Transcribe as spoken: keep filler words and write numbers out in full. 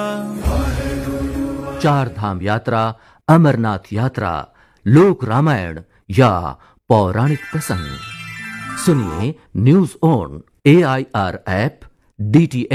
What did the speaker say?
चार धाम यात्रा, अमरनाथ यात्रा, लोक रामायण या पौराणिक प्रसंग सुनिए news on A I R app, D T